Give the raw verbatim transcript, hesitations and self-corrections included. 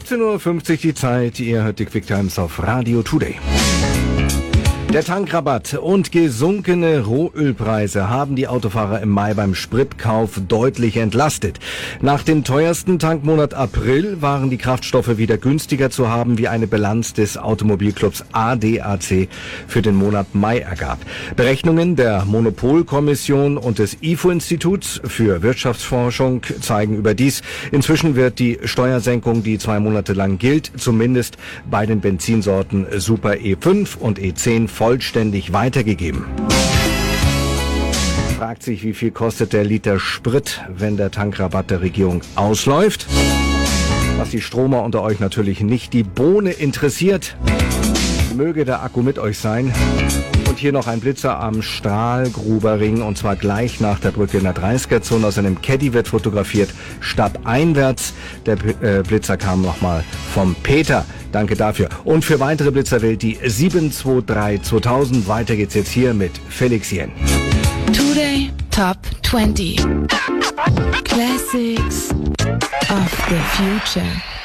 siebzehn Uhr fünfzig die Zeit. Ihr hört die Quick Times auf Radio Today. Der Tankrabatt und gesunkene Rohölpreise haben die Autofahrer im Mai beim Spritkauf deutlich entlastet. Nach dem teuersten Tankmonat April waren die Kraftstoffe wieder günstiger zu haben, wie eine Bilanz des Automobilclubs A D A C für den Monat Mai ergab. Berechnungen der Monopolkommission und des I F O-Instituts für Wirtschaftsforschung zeigen überdies. Inzwischen wird die Steuersenkung, die zwei Monate lang gilt, zumindest bei den Benzinsorten Super E fünf und E zehn vollständig weitergegeben. Fragt sich, wie viel kostet der Liter Sprit, wenn der Tankrabatt der Regierung ausläuft? Was die Stromer unter euch natürlich nicht die Bohne interessiert, möge der Akku mit euch sein. Und hier noch ein Blitzer am Strahlgruberring, und zwar gleich nach der Brücke in der dreißiger-Zone. Aus einem Caddy wird fotografiert, stadteinwärts. Der äh, Blitzer kam nochmal vom Peter. Danke dafür. Und für weitere Blitzer wählt die sieben zwei drei zweitausend. Weiter geht's jetzt hier mit Felix Jen. Today Top zwanzig. Classics of the Future.